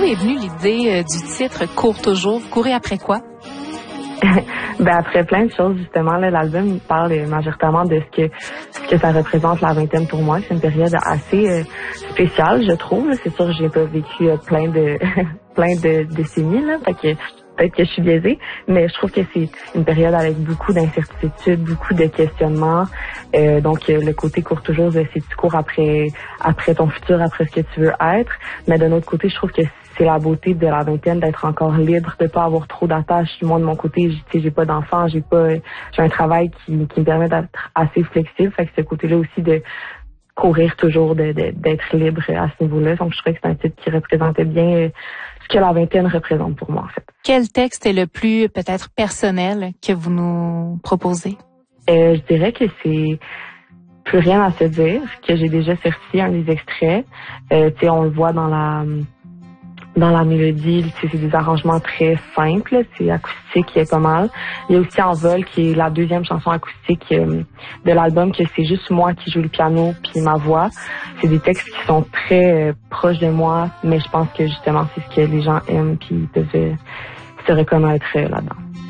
est venue l'idée du titre « Cours toujours ». Vous courez après quoi? Après plein de choses, justement, là, l'album parle majoritairement de ce que ça représente la vingtaine pour moi. C'est une période assez spéciale, je trouve. C'est sûr que j'ai pas vécu plein de décennies, là, fait que peut-être que je suis biaisée, mais je trouve que c'est une période avec beaucoup d'incertitudes, beaucoup de questionnements. Donc, le côté court toujours, c'est tu cours après ton futur, après ce que tu veux être. Mais d'un autre côté, je trouve que c'est la beauté de la vingtaine d'être encore libre, de pas avoir trop d'attaches. Moi, de mon côté, j'ai pas d'enfants, j'ai un travail qui me permet d'être assez flexible. Fait que ce côté-là aussi de courir toujours, d'être libre à ce niveau-là. Donc, je trouvais que c'est un titre qui représentait bien ce que la vingtaine représente pour moi, en fait. Quel texte est le plus, peut-être, personnel que vous nous proposez? Je dirais que c'est Plus rien à se dire, que j'ai déjà sorti un des extraits. On le voit dans la mélodie, c'est des arrangements très simples, c'est acoustique, il y a pas mal. Il y a aussi En vol, qui est la deuxième chanson acoustique de l'album, que c'est juste moi qui joue le piano puis ma voix. C'est des textes qui sont très proches de moi, mais je pense que justement c'est ce que les gens aiment puis ils peuvent se reconnaître là-dedans.